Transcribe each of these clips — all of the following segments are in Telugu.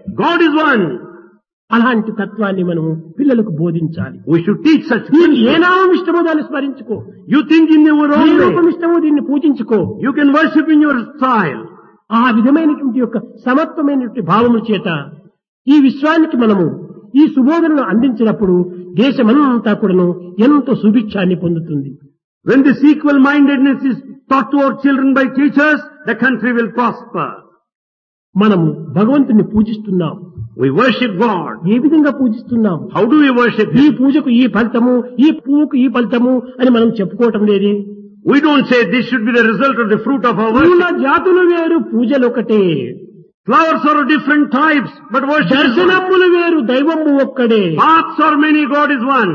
God is one. అలాంటి తత్వాన్ని మనం పిల్లలకు బోధించాలి. We should teach such నీకు ఏ things. నామం ఇష్టమో దాన్ని స్మరించుకో, You think in your A own రూపం way. ఇష్టమో దీన్ని పూజించుకో. You can worship in your style. ఆ విధమైనటువంటి యొక్క సమత్వమైనటువంటి భావముల చేత ఈ విశ్వానికి మనము ఈ సుబోధనను అందించినప్పుడు దేశమంతా కూడాను ఎంతో సుభిక్షాన్ని పొందుతుంది. When this equal mindedness is taught to our children by teachers, the country will prosper. మనము భగవంతుని పూజిస్తున్నాం. We worship God. ఏ విధంగా పూజిస్తున్నాం? How do we worship ఈ Him? పూజకు ఈ ఫలితము, ఈ పువ్వుకు ఈ ఫలితము అని మనం చెప్పుకోవటం లేదే. We don't say this should be the result of the fruit of our పూల worship. జాతులు వేరు, పూజలు ఒకటే. Flowers are of different types, but worship is one. దర్శనములు వేరు, దైవము ఒక్కడే. Paths are many, God is one.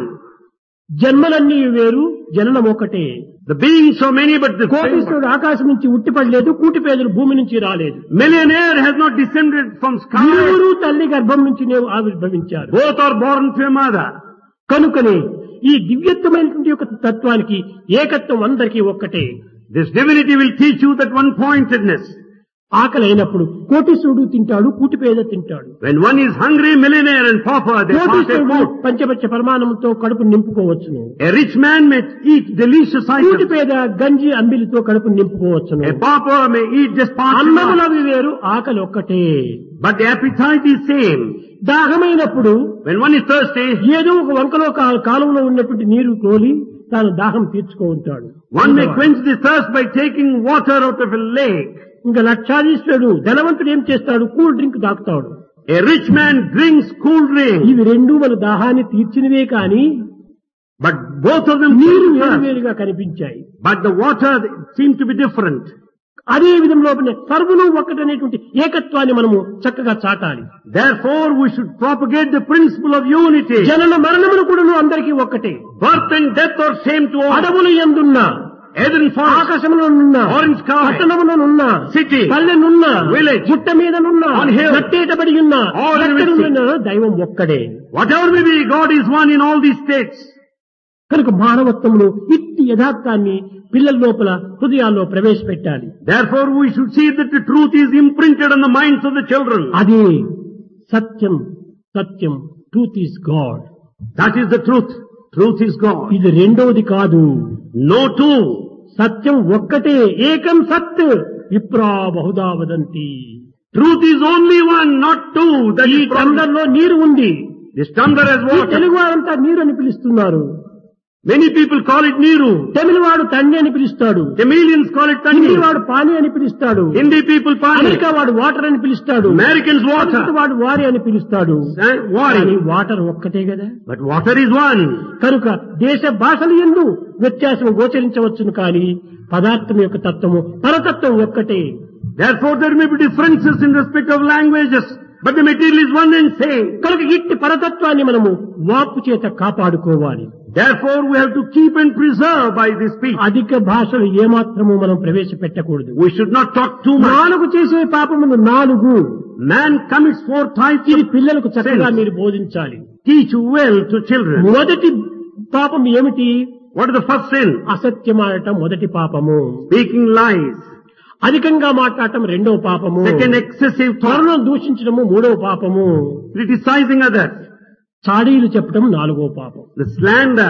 జన్మలన్నీ వేరు, జననం ఒకటే. The beings are many, but the same. కోటీశ్వరుడు ఆకాశం నుంచి ఉట్టిపడలేదు, కూటిపేదలు భూమి నుంచి రాలేదు. Millionaire has not descended from sky. ఇరువురు తల్లి గర్భం నుంచి ఆవిర్భవించారు. Both are born to a mother. కనుకనే ఈ దివ్యత్వమైనటువంటి యొక్క తత్వానికి ఏకత్వం అందరికీ ఒక్కటే. This divinity will teach you that one-pointedness. ఆకలి అయినప్పుడు కోటీశ్వరుడు తింటాడు, కూటిపేద తింటాడు. When one is hungry, millionaire and pauper, they pass a కోటీశ్వరుడు food. పంచపచ్చ పరిమాణంతో కడుపు నింపుకోవచ్చును. A rich man may eat delicious items. కూటిపేద గంజి అంబిలితో కడుపు నింపుకోవచ్చును. A pauper may eat just part of అన్నములవి వేరు, ఆకలి ఒక్కటే. but the appetite is same. దాహమైనప్పుడు When one is thirsty, ఏదో ఒక వంకలో కాలంలో ఉన్నటువంటి నీరు కోలి తాను దాహం తీర్చుకో ఉంటాడు. one may quench the thirst by taking water out of a lake. ఇంకా లక్షాధీశ్వరుడు ధనవంతుడు ఏం చేస్తాడు? కూల్ డ్రింక్ తాగుతాడు. A rich man drinks cool drink, ఇవి రెండు మన దాహాన్ని తీర్చినవే కాని but both of them నీరు quench thirst. వేరువేరుగా కనిపించాయి. But the water seem to be different. అదే విధంలో సర్వులు ఒక్కటనేటువంటి ఏకత్వాన్ని మనము చక్కగా చాటాలి. Therefore, we should propagate the principle of unity. జనన మరణములు కూడాను అందరికీ ఒక్కటే. Birth and death are same to all. అడవులు ఎందున్నా, Eden forest, ఆకాశంలోనున్నా, orange sky, పట్టణములోనున్నా, city, పల్లెనున్నా, village, గుట్ట మీదనున్నా, on hill, నట్టేటబడి ఉన్నా, all in ఎక్కడున్నా దైవం ఒక్కడే. whatever may be, God is one in all these states. కనుక మానవత్వమును ఇట్టి యథార్థాన్ని పిల్లల లోపల హృదయాల్లో ప్రవేశపెట్టాలి. Therefore, we should see that the truth is imprinted on the minds of the children. అదే సత్యం. సత్యం, truth is God. That is the truth. Truth is God. ఇది రెండవది కాదు. No two. సత్యం ఒక్కటే. ఏకం సత్ విప్రా Bahuda వదంతి. Truth is only one, not two. That ఈ is problem. టందర్లో నీరు ఉంది. This tumbler has ఈ water. తెలుగు వారంతా నీరు అని పిలుస్తున్నారు. Many people call it Niru. తమిళ వాడు తండ్రి అని పిలుస్తాడు. Tamilians call it Hindi Tandi. వాడు పాని అని పిలుస్తాడు. Hindi people Pani. అమెరికా వాడు వాటర్ అని పిలుస్తాడు. Americans సంస్కృత water. వాడు వారి అని పిలుస్తాడు. కానీ Wari. వాటర్ ఒక్కటే కదా. But water is one. కనుక దేశ భాషలు యందు వ్యత్యాసం గోచరించవచ్చును కానీ పదార్థం యొక్క తత్వము పరతత్వం ఒక్కటే. Therefore, there may be differences in respect of languages, but the material is one and same. కనుక ఇట్టి పరతత్వాన్ని మనము వాక్కు చేత కాపాడుకోవాలి. Therefore, we have to keep and preserve by this speech. అధిక భాషలు ఏమాత్రము మనం ప్రవేశపెట్టకూడదు. We should not talk too much. నాలుగు చేసే పాపములు 4. Man commits 4 types ఇది of పిల్లలకు చక్కగా sins. మీరు బోధించాలి. Teach well to children. మొదటి పాపం ఏమిటి? What is the first sin? అసత్యమాడటం మొదటి పాపము. Speaking lies. అధికంగా మాట్లాడటం రెండవ పాపము. Second, excessive thought. త్వరలో దూషించడము మూడవ పాపము. Criticizing others. చాడీలు చెప్పడం 4వ పాపం. The slander.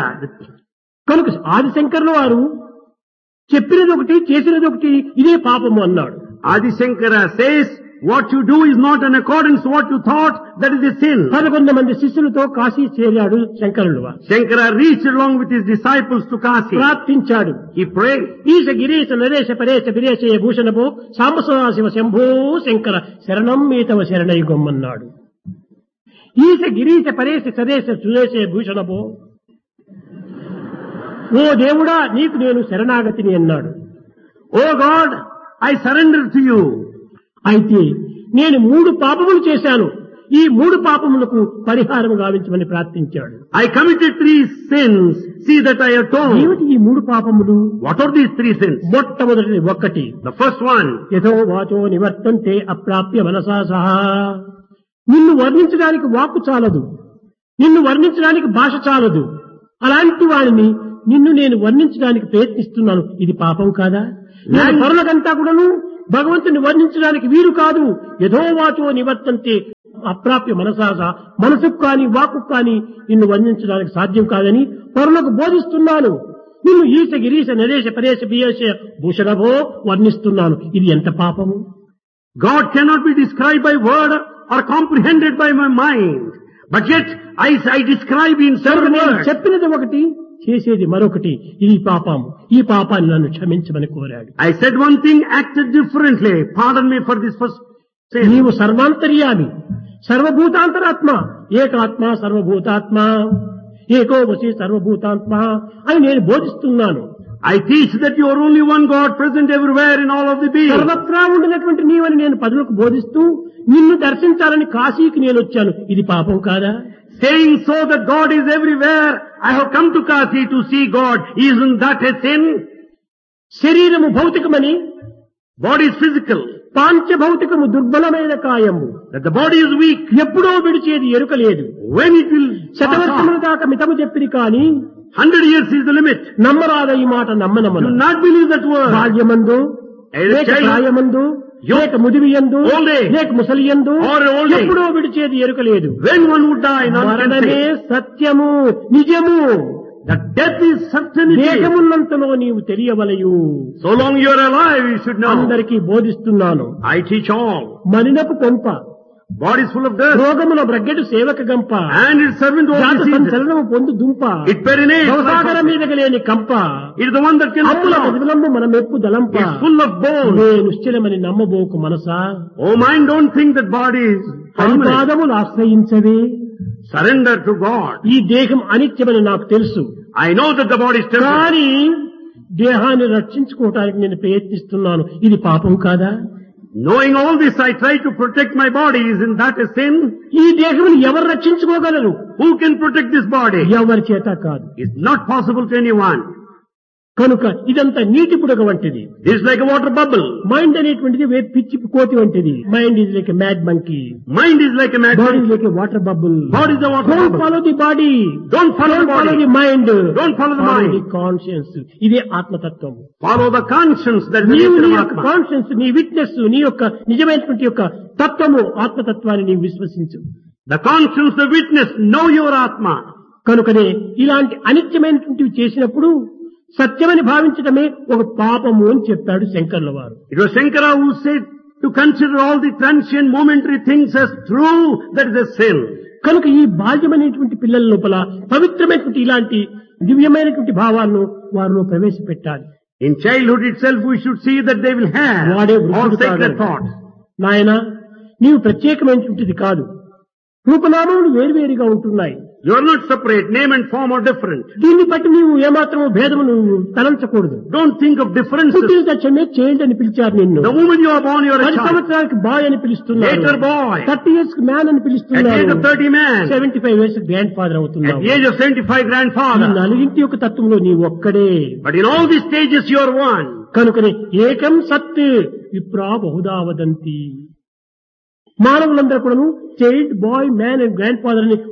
కనుక ఆదిశంకరుల వారు చెప్పినది ఒకటి, చేసినది ఒకటి, ఇదే పాపము అన్నాడు. Adi Shankara says, what you do is not in accordance to what you thought, that is a sin. 11 మంది శిష్యులతో కాశీ చేరాడు శంకరులు వారు. Shankara reached along with his disciples to Kasi. ప్రార్థించాడు. He prayed. ఈశ గిరీశ నరేశ పరేశ విరేశయ భూషణభో సాంబసదాశివ శంభో శంకర శరణం మీతవ శరణయుగమ్మన్నాడు. ఈశ గిరీశ పరేశ సదేశ సురేశయ భూషణభో, ఓ దేవుడా నీకు నేను శరణాగతిని అన్నాడు. Oh God, I surrender to you. అయితే నేను 3 పాపములు చేశాను, ఈ 3 పాపములకు పరిహారం గావించమని ప్రార్థించాడు. I committed 3 sins. See that I atone. ఏమిటి ఈ 3 పాపములు? What are these 3 sins? మొట్టమొదటిది ఒకటి, The first one, యథో వాచో నివర్తంతే అప్రాప్య మనసా సహా. నిన్ను వర్ణించడానికి వాక్కు చాలదు, నిన్ను వర్ణించడానికి భాష చాలదు. అలాంటి వాడిని నిన్ను నేను వర్ణించడానికి ప్రయత్నిస్తున్నాను, ఇది పాపం కాదా? నేను పరులకంతా కూడాను భగవంతుని వర్ణించడానికి వీరు కాదు. యథోవాచో నివర్తంతే అప్రాప్య మనసాస మనసుకు కాని వాక్కు కాని నిన్ను వర్ణించడానికి సాధ్యం కాదని పరులకు బోధిస్తున్నాను. నిన్ను ఈశ గిరీశ నరేశ పరేశ బియేశ భూషణభో వర్ణిస్తున్నాను. ఇది ఎంత పాపము! God cannot be described by word or comprehended by my mind. But yet, I describe in several words. చెప్పినది ఒకటి, చేసేది మరొకటి. ఇది పాపం. ఈ పాపాన్ని నన్ను క్షమించమని కోరాడు. I said one thing, acted differently. Pardon me for this first sin. నీవు సర్వాంతర్యామి, సర్వభూతాంతరాత్మ, ఏకాత్మ సర్వభూతాత్మ, ఏకో వసి సర్వభూతాత్మ అని నేను బోధిస్తున్నాను. I teach that you are only one God present everywhere in all of the beings. సర్వత్రా ఉండినటువంటి నీవని నేను పదులకు బోధిస్తూ నిన్ను దర్శించాలని కాశీకి నేను వచ్చాను. ఇది పాపం కాదా? Saying so that God is everywhere, I have come to Kashi to see God. Isn't that a sin? శరీరము భౌతికమని, Body is physical. పాంచభౌతికము దుర్బలమైన కాయము. That the body is weak. ఎప్పుడో విడిచేది ఎరుక లేదు. When it will శతవర్షముల దాకా మితము చెప్పిరి కాని 100 years is the limit. నమ్మరాద ఈ మాట Do నమ్మనమ్మను. not believe that word. బాల్యమందు, లేక ప్రాయమందు, లేక ముదివియందు, Old age. లేక ముసలియందు Or old age. ఎప్పుడో విడిచేది ఎరుక లేదు. When one would die, none can మరణమే say. సత్యము, నిజము. That death is certainty. దేహమున్నంతలో నీవు తెలియవలయు. So long you are alive, you should know. అందరికీ బోధిస్తున్నాను. I teach all. మనినపు కొంప, Body is full of dirt. రోగముల బ్రగ్గెడు సేవక గంప, And its servant జాత all diseases. సంచలనము పొందు దుంప, It perinates. భవసాగర మీదకి లేని కంప, It is the one that can అమ్ముల flow. ప్రతిబింబు మన మెప్పు దలంప. It's full of bones. నే నిశ్చలమని నమ్మబోకు మనసా. Oh mind, don't think that body is permanent. హరిపాదములు ఆశ్రయించవే. Surrender to God. ఈ దేహం అనిత్యమని నాకు తెలుసు. I know that the body is temporary. కానీ దేహాన్ని రక్షించుకోవటానికి నేను ప్రయత్నిస్తున్నాను. ఇది పాపం కాదా? Knowing all this, I try to protect my body. Isn't that a sin? ఈ దేహమును ఎవరు రక్షించుకోగలరు? Who can protect this body? ఎవరి చేత కాదు. It's not possible to anyone. కనుక ఇదంతా నీటి పుడక వంటిది. It's like a water bubble. Mind అనేటువంటిది పిచ్చి కోతి వంటిది. Mind is like a mad monkey. Mind is like a body magnet. Is like a water bubble. Body is a water don't bubble. Follow the body, Don't follow the follow the body. Mind, Don't follow the the mind. Conscience. ఇదే ఆత్మతత్వం. Follow the conscience that is the నీవు nature నీ of యొక్క Atma. కాన్షియన్స్, నీ విట్నెస్, నీ యొక్క నిజమైనటువంటి యొక్క తత్వము, ఆత్మతత్వాన్ని నీవు విశ్వసించు. The conscience, the witness, know your Atma. కనుకనే ఇలాంటి అనిత్యమైనటువంటివి చేసినప్పుడు సత్యమని భావించడమే ఒక పాపము అని చెప్పాడు శంకర్ల వారు. It was Shankara who said to consider all the transient momentary things as true, that is a sin. కనుక ఈ బాల్యమైనటువంటి పిల్లల లోపల పవిత్రమైనటువంటి ఇలాంటి దివ్యమైనటువంటి భావాలను వారిలో ప్రవేశపెట్టాలి. In childhood itself we should see that they will have వాడే all వృద్ధుడు sacred కాదు. thoughts. నాయన, నీవు ప్రత్యేకమైనటువంటిది కాదు. రూపనామములు వేరువేరుగా ఉంటున్నాయి. You are not separate. Name and form are different. దీన్ని బట్టి నీవు ఏమాత్రము భేదము నువ్వు తలంచకూడదు. Don't think of differences. పుట్టిన తక్షణమే చైల్డ్ అని పిలిచారు నిన్ను. The moment you are born, you are a 10 child. సంవత్సరాలకు బాయ్ అని పిలుస్తున్నారు. Later boy. 30 years మ్యాన్ అని At the age పిలుస్తున్నారు. of 30 man. 75 years grand father At అవుతున్నావు. the age of 75 ఈ grandfather. నలుగింటి యొక్క తత్వంలో నీ ఒక్కడే. But in all these stages you are one. కనుకనే ఏకం సత్ విప్రా బహుదా వదంతి. మానవులందరూ కూడాను child, bye, man and grand father అని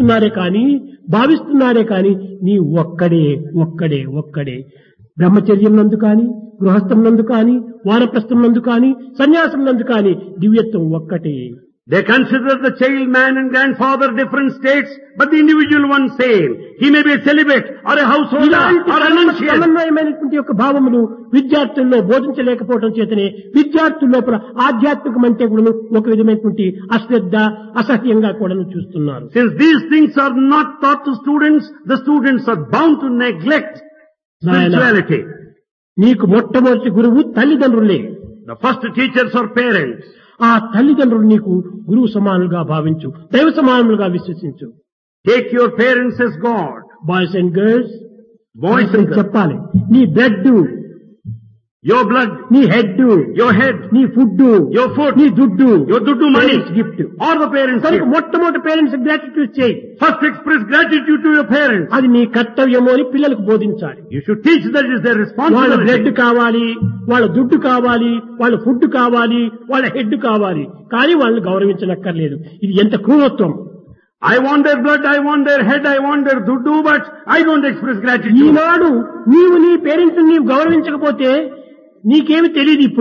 భావిస్తున్నారే కాని నీ ఒక్కడే ఒక్కడే ఒక్కడే. బ్రహ్మచర్యం నందు కాని, గృహస్థం నందు కాని, వానప్రస్థం నందు కాని, సన్యాసం నందు కాని దివ్యత్వం ఒక్కటే. They consider the child, man and grandfather different states, but the individual one same. He may be a celibate or a householder ఇలాంటి or a renunciant. సమన్వయమైనటువంటి యొక్క భావములు విద్యార్థుల్లో బోధించలేకపోవడం చేతనే విద్యార్థుల లోపల ఆధ్యాత్మికం అంటే కూడా ఒక విధమైనటువంటి అశ్రద్ధ, అసహ్యంగా కూడా చూస్తున్నారు. Since these things are not taught to students, the students are bound to neglect spirituality. నీకు మొట్టమొదటి గురువు తల్లిదండ్రులే. The first teachers are parents. ఆ తల్లిదండ్రులు నీకు గురువు సమానులుగా భావించు, దైవ సమానులుగా విశ్వసించు. Take your parents as God. Boys and girls, Boys and girls. చెప్పాలి. నీ బ్లడ్, Your blood, నీ హెడ్, your head, నీ ఫుడ్, your food, నీ దుడ్డు, your dudu money, gift. or the parents' కనుక gift. మొట్టమొదటి పేరెంట్స్ గ్రాటిట్యూడ్ చేయి. First express gratitude to your parents. అది నీ కర్తవ్యము అని పిల్లలకు బోధించాలి. You should teach that it is their వాళ్ళ బ్లడ్ responsibility. కావాలి, వాళ్ళ దుడ్డు కావాలి, వాళ్ళ ఫుడ్ కావాలి, వాళ్ళ హెడ్ కావాలి, కానీ వాళ్ళని గౌరవించనక్కర్లేదు. ఇది ఎంత క్రూరత్వం! I want their blood, I want their head, I want their dudu, but I don't express gratitude. ఈనాడు నీవు నీ పేరెంట్స్ నీవు గౌరవించకపోతే నీకేమి తెలియదు. ఇప్పుడు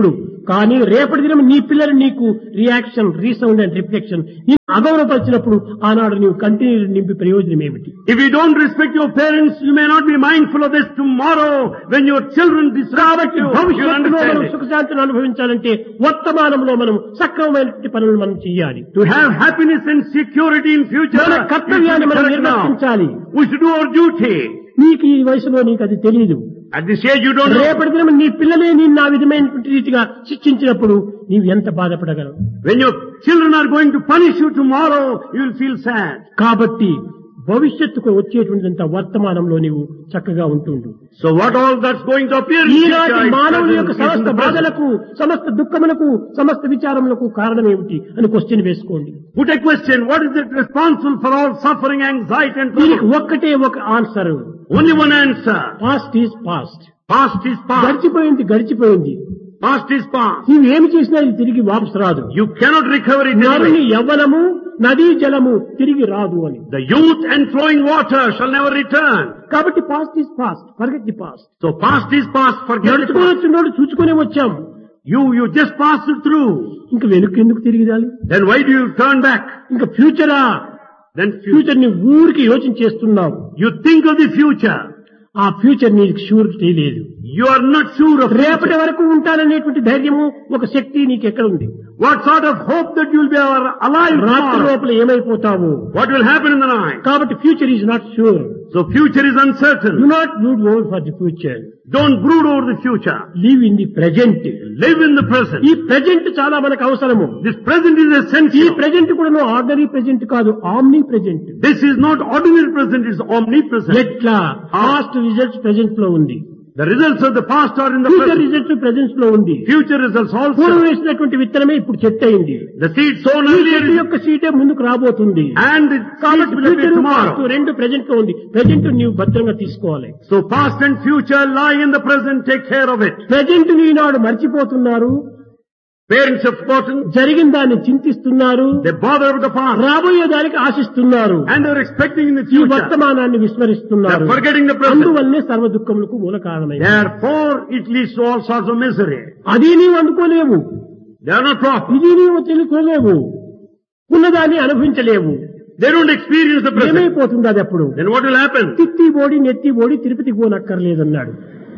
కానీ రేపటి దినం నీ పిల్లలు నీకు రియాక్షన్, రీసౌండ్ అండ్ రిఫ్లెక్షన్ అగౌరవపరిచినప్పుడు ఆనాడు నీవు కంటిన్యూ నింపి ప్రయోజనం ఏమిటి? If you don't respect your parents, you may not be mindful of this tomorrow when your children disrespect you. భవిష్యత్తులో మనం సుఖశాంతిని అనుభవించాలంటే వర్తమానంలో మనం సక్రమమైన పనులు మనం చేయాలి. To have happiness and security in future, మన కర్తవ్యాన్ని మనం నిర్వర్తించాలి. we should do our duty. నీకు ఈ వయసులో నీకు అది తెలియదు. At this age you don't know. రేపటి దినం నీ పిల్లలే నిన్ను ఆ విధమైనటువంటి రీతిగా శిక్షించినప్పుడు నీవు ఎంత బాధపడగలవు? When your children are going to punish you tomorrow, you will feel sad. కాబట్టి భవిష్యత్తుకు వచ్చేటువంటింత వర్తమానంలో నీవు చక్కగా ఉంటుండు. So what all that's going to appear in ఈనాటి future, మానవుని యొక్క is in సమస్త the present. బాధలకు, సమస్త దుఃఖములకు, సమస్త విచారములకు కారణం ఏమిటి అని క్వశ్చన్ వేసుకోండి. Put a question, what is it responsible for all suffering, anxiety and దీనికి trouble? ఒక్కటే ఒక answer. Only one answer. Past is past. Past is past. గడిచిపోయింది గడిచిపోయింది. Past is past. నీవు ఏమి చేసినా ఇది తిరిగి వాపసు రాదు. You cannot recover it నరుని anyway. యవ్వనము, నదీ జలము తిరిగి రాదు అని. The youth and flowing water shall never return. కాబట్టి past is past, forget the past. So past is past, forget the నడుచుకుని past. వచ్చినోడు చూసుకునే వచ్చాం. You just passed it through. ఇంక వెనుక ఎందుకు తిరిగిదాలి? Then why do you turn back? ఇంకా ఫ్యూచరా? Then ఫ్యూచర్ ని ఊరికి యోచన చేస్తున్నావు. you think of the future. ఆ ఫ్యూచర్ నీకు షూరిటీ లేదు. You are not sure of రేపటి future. వరకు ఉంటాననేటువంటి ధైర్యము, ఒక శక్తి నీకు ఎక్కడ ఉంది? What sort of hope that you will be alive రాత్రి tomorrow? లోపల ఏమైపోతావు? What will happen in the night? కాబట్టి future is not sure. So future is do uncertain. Not brood over for the future. Don't brood over the future. Live in the present. Live in the present. ఈ ప్రెజెంట్ చాలా మనకు అవసరము. This present is ఈ essential. ప్రెజెంట్ కూడా ఆర్డినరీ ప్రెజెంట్ కాదు, omni present. This is not ordinary present, it is omnipresent. ఎట్లా? పాస్ట్ రిజల్ట్స్ ప్రెజెంట్ లో ఉంది, The results of the past are in the future present. Results present లో ఉంది. Future results పూర్వం also. వేసినటువంటి విత్తనమే ఇప్పుడు చెట్టు అయింది. The seed sown ఈ earlier చెట్టు is- యొక్క సీటే ముందుకు రాబోతుంది. and the కాబట్టి seed will appear future tomorrow. రెండు ప్రెజెంట్ లో ఉంది. ప్రెజెంట్ నీవు భద్రంగా తీసుకోవాలి. So past and future lie in the present, take care of it. Present ఈనాడు మర్చిపోతున్నారు, Parents have forgotten, జరిగిన దాన్ని చింతిస్తున్నారు, they bother with the past, రాబోయే దానికి ఆశిస్తున్నారు, and they are expecting in the ఈ future. వర్తమానాన్ని They విస్మరిస్తున్నారు. are forgetting the present. అందువల్లే సర్వ దుఃఖములకు మూల కారణమైంది. Therefore, it leads to all sorts of misery. అది నీవు అందుకోలేవు, They are not proper. ఇది నీవు తెలుసుకోలేవు, ఉన్నదాన్ని అనుభవించలేవు. They don't experience the present. ఏమైపోతుంది అది అప్పుడు? Then what will happen? తిత్తి బోడి నెత్తి బోడి తిరుపతికి పోనక్కర్లేదన్నాడు.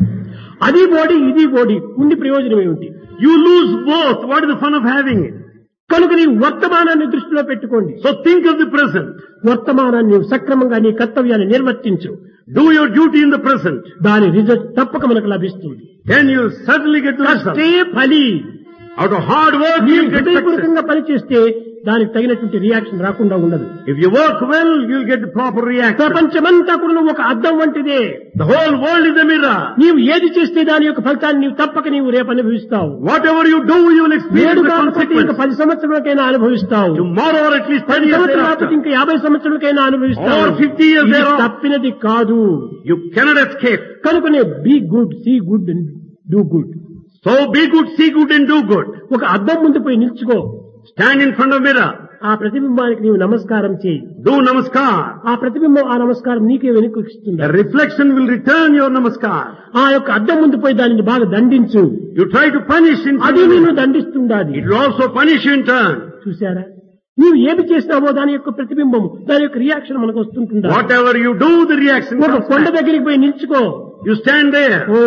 అది బోడి ఇది బోడి ఉండి ప్రయోజనం ఏమిటి? You lose both. What is the fun of having it? కనుక నీ వర్తమానాన్ని దృష్టిలో పెట్టుకోండి. So think of the present. వర్తమానాన్ని నీవు సక్రమంగా నీ కర్తవ్యాన్ని నిర్వర్తించు. Do your duty in the present. దాని రిజల్ట్ తప్పక మనకు లభిస్తుంది. Then you certainly get the result. కష్టే ఫలి. Out of hard work, నీవు you get success. హృదయపూర్వకంగా పనిచేస్తే దానికి తగినటువంటి రియాక్షన్ రాకుండా ఉండదు. If you work well, you'll get the proper reaction. ప్రపంచమంతా కూడా ఒక అద్దం వంటిదే. The whole world is a mirror. నీవు ఏది చేస్తే దాని యొక్క ఫలితాన్ని నీవు తప్పక నీవు రేపు అనుభవిస్తావు. Whatever you do, you will experience నేడు the కాకపోతే ఇంకా consequence. 10 సంవత్సరాలకైనా అనుభవిస్తావు. Tomorrow or at least 10 10 years సంవత్సరాలు కాకపోతే thereafter. ఇంకా 50 సంవత్సరాలకైనా అనుభవిస్తావు. Or 50 years ఇది thereafter. తప్పినది కాదు. You cannot escape. కనుకనే be good, see good and do good. So be good, see good and do good. ఒక అద్దం ముందు పోయి నిల్చుకో. Stand in front of mirror. ఆ ప్రతిబింబానికి నీవు నమస్కారం చేయి. Do namaskar. ఆ ప్రతిబింబం ఆ నమస్కారం నీకే వెనక్కి ఇస్తుంది. The reflection will return your namaskar. ఆ యొక్క అద్దం ముందు పోయి దానిని బాగా దండించు. You try to punish in front అది of నిన్ను mirror. దండిస్తుండాలి. It will also punish you in turn. చూశారా? నీవు ఏమి చేస్తావో దాని యొక్క ప్రతిబింబం, దాని యొక్క రియాక్షన్ మనకు వస్తుంటుందా? Whatever you do, the reaction ఒక comes కొండ back. దగ్గరికి పోయి నిల్చుకో. You stand there. ఓ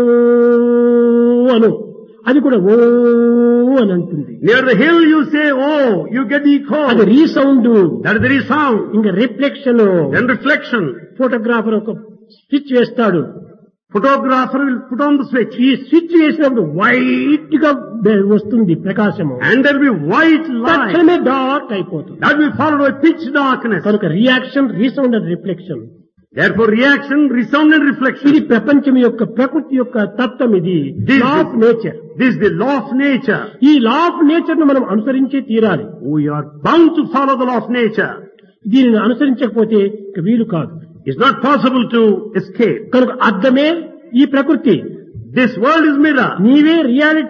అను, అది కూడా ఓ అని అంటుంది. Near the hill you say, oh, you get the echo. అది resound, That is the resound. ఇంకా రిఫ్లెక్షన్. Then reflection. ఫోటోగ్రాఫర్ ఒక స్విచ్ వేస్తాడు. Photographer will put on the switch. ఈ స్విచ్ వేసినప్పుడు వైట్ గా వస్తుంది ప్రకాశము. And there will be white light. తక్షణమే డార్క్ అయిపోతుంది. That will be followed by pitch darkness. కనుక reaction, resound and reflection. Therefore reaction, resound and reflection. ఇది ప్రపంచం యొక్క ప్రకృతి యొక్క తత్వం. ఇది This law of nature. This is the law of nature. ఈ లా ఆఫ్ నేచర్ ను మనం అనుసరించే తీరాలి. We are bound to follow the law of nature. దీనిని అనుసరించకపోతే ఇక వీలు కాదు. It's not possible to escape. కనుక అర్థమే ఈ ప్రకృతి. This world is mirror. నీవే రియాలిటీ.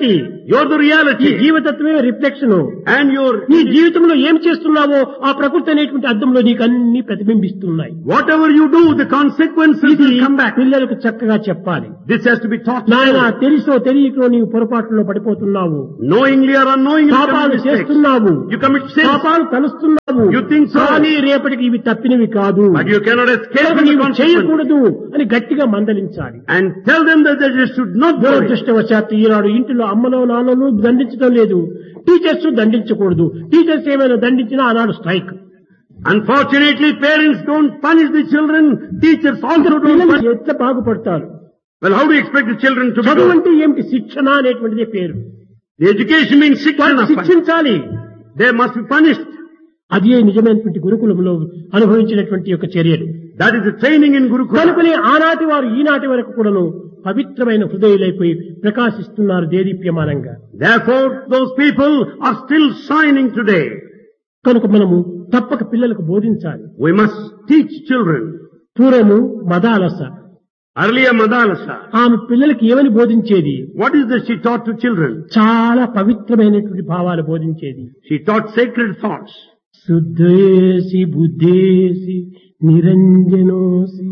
You're the ఈ reality. జీవతత్వమే రిఫ్లెక్షన్. And నీ జీవితంలో ఏం చేస్తున్నావో ఆ ప్రకృతి అనేటువంటి అద్దంలో నీకు అన్ని ప్రతిబింబిస్తున్నాయి. whatever you do, the consequences ఇది will come back. పిల్లలకు చక్కగా చెప్పాలి. This has to be taught to నాయన them. తెలుసో తెలియకో నీవు పొరపాటులో పడిపోతున్నావు, Knowingly or unknowingly, you పాపాలు commit mistakes. చేస్తున్నావు, You commit sins, పాపాలు తలుస్తున్నావు. You think so. కానీ రేపటికి ఇవి తప్పినవి కాదు, but you cannot escape కనుక from the నీవు consequences. చేయకూడదు అని గట్టిగా మందలించాలి. And tell them that they should not do it. దురదృష్టవశాత్తు ఈనాడు ఇంటిలో అమ్మలో నాన్నలు దండించడం లేదు, టీచర్స్ దండించకూడదు. టీచర్స్ ఏమైనా దండించినా ఆనాడు strike. Unfortunately, parents don't punish the children. Teachers also don't పిల్లలు punish. ఎట్లా బాగుపడతారు? Well, how do you expect the children to be చదువు good? అంటే ఏమిటి? శిక్షణ అనేటువంటిదే పేరు. The education means వాళ్ళు ಶಿಕ್ಷಣ. శిక్షించాలి. They must be punished. అదే నిజమైనటువంటి గురుకులంలో అనుభవించినటువంటి యొక్క చర్యలు. That is the training in Gurukula. కనుకనే ఆనాటి వారు ఈనాటి వరకు కూడాను పవిత్రమైన హృదయులైపోయి ప్రకాశిస్తున్నారు దేదీప్యమానంగా. Therefore, those people are still shining today. కనుక మనము తప్పక పిల్లలకు బోధించాలి. We must teach children. పూర్వము మదాలస Earlier, Madalasa. ఆమె పిల్లలకి ఏమని బోధించేది? What is that she taught to children? చాలా పవిత్రమైనటువంటి భావాలు బోధించేది. She taught sacred thoughts. శుద్ధేసి బుద్ధేసి నిరంజనోసి.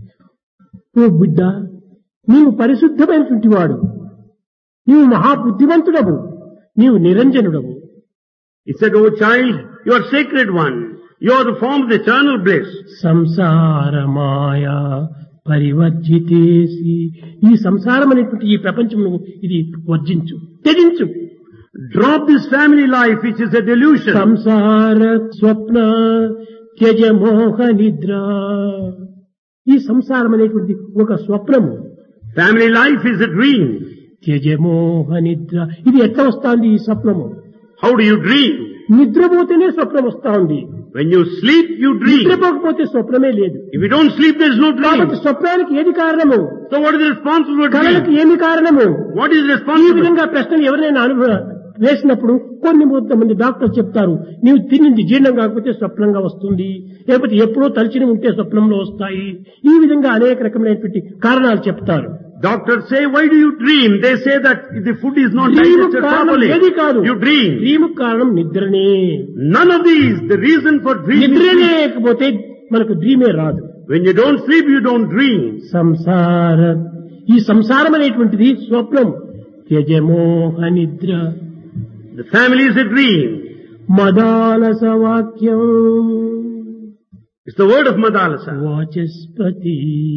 ఓ బిడ్డ, నీవు పరిశుద్ధమైనటువంటి వాడు, నీవు మహాబుద్ధివంతుడవు, నీవు నిరంజనుడవు. He said, "Oh child, you are sacred one. You are the form of the eternal bliss." సంసార మాయా పరివర్జితేసి. ఈ సంసారం అనేటువంటి ఈ ప్రపంచం ఇది వర్జించు, త్యజించు. Drop this family life, which is a delusion. సంసార స్వప్న త్యజ మోహ నిద్ర. ఈ సంసారం అనేటువంటి ఒక స్వప్నము. Family life is a dream. త్యజ మోహ నిద్ర. ఇది ఎట్లా వస్తుంది ఈ స్వప్నము? How do you dream? నిద్రపోతేనే స్వప్నం వస్తా ఉంది. When you sleep, you dream. నిద్రపోకపోతే స్వప్నమే లేదు. If you don't sleep, there is no కాబట్టి dream. స్వప్నానికి ఏది కారణము? So what is the responsible for కళలకు dream? ఏమి కారణము? What is ఈ responsible? విధంగా ప్రశ్నలు ఎవరైనా వేసినప్పుడు కొంతమంది డాక్టర్ చెప్తారు, నీవు తినింది జీర్ణం కాకపోతే స్వప్నంగా వస్తుంది, లేకపోతే ఎప్పుడో తలచిని ఉంటే స్వప్నంలో వస్తాయి. ఈ విధంగా అనేక రకమైనటువంటి కారణాలు చెప్తారు. Doctors say, "Why do you dream?" They say that if the food is not dream digested కారణం properly, ఏది కాదు. you dream. డ్రీము కారణం నిద్రనే. None of these. The reason for dreaming నిద్ర is లేకపోతే మనకు డ్రీమే రాదు. when you don't sleep, you don't dream. సంసార, ఈ సంసారం అనేటువంటిది స్వప్నం. త్యజమోహ నిద్ర. The family is a dream. Madalasa వాక్యం It's the word of Madalasa. Vachaspati.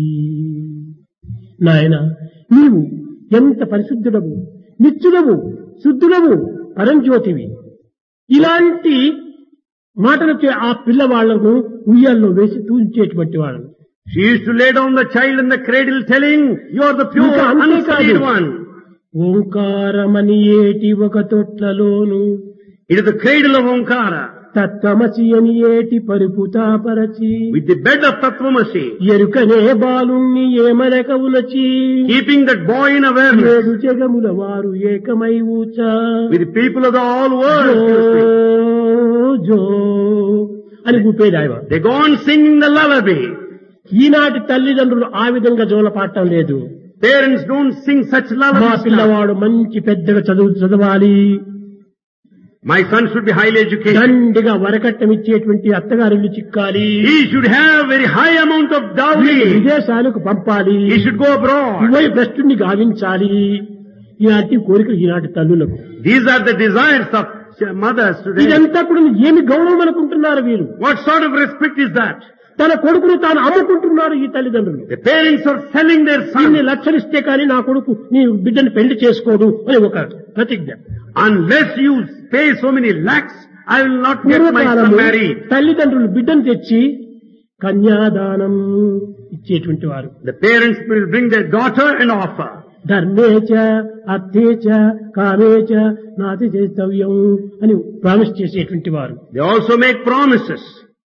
నాయన, నీవు ఎంత పరిశుద్ధుడవు, నిత్యుడవు, శుద్ధుడవు, పరంజ్యోతివి. ఇలాంటి మాటలతో ఆ పిల్లవాళ్లను ఉయ్యాల్లో వేసి తూంచేటువంటి వాళ్ళను. She used to lay down the child in the cradle telling, "You are the pure, ఇంకా అంతేకాదు. unsullied one." ఓంకారమని ఏటి ఒక తొట్లలోను It is the cradle of Omkara. తత్వమసి అని ఏటి పరుపుతాపరచి. With the bed of Tatvamasi. ఎరుకనే బాలుణ్ణి ఏమనక ఉలచి. Keeping that boy in awareness. ఏడు జగముల వారు ఏకమై ఊచ. With the people of the all world. జో అని ఊపేది ఆయన. They go on singing the lullaby. ఈనాటి తల్లిదండ్రులు ఆ విధంగా జోలపాడటం లేదు. Parents don't sing such మా lullabies now. పిల్లవాడు మంచి పెద్దగా చదవాలి, My son should be highly educated. దండిగా వరకట్నం ఇచ్చేటువంటి అత్తగారిల్లు చిక్కాలి, He should have very high amount of dowry. విదేశాలకు పంపాలి, He should go abroad. UI భ్రష్టుని గావించాలి. ఇలాంటి కోరికలు ఈనాటి తల్లులకు. These are the desires of mothers today. ఇదంతా కూడా ఏమి గౌరవం అనుకుంటున్నారు వీరు? What sort of respect is that? తన కొడుకును తాను అమ్ముకుంటున్నారు ఈ తల్లిదండ్రులు. The parents are selling their ఇన్ని son. లక్షలు ఇస్తే కానీ నా కొడుకు నీ బిడ్డను పెళ్లి చేసుకోడు అని ఒక ప్రతిజ్ఞ. Unless you pay so many lakhs, I will not get my son పూర్వకాలము married. తల్లిదండ్రులు బిడ్డను తెచ్చి కన్యాదానం ఇచ్చేటువంటి వారు. The parents will bring their daughter and offer. ధర్మేచ అర్థేచ కామేచ నాతి చేస్తవ్యం అని ప్రామిస్ చేసేటువంటి వారు. They also make promises.